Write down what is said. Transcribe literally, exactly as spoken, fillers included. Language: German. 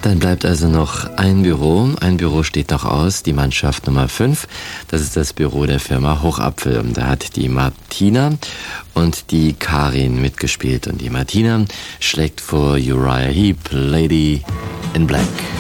Dann bleibt also noch ein Büro. Ein Büro steht noch aus, die Mannschaft Nummer fünf. Das ist das Büro der Firma Hochapfel. Da hat die Martina und die Karin mitgespielt. Und die Martina schlägt vor Uriah Heep, Lady in Black.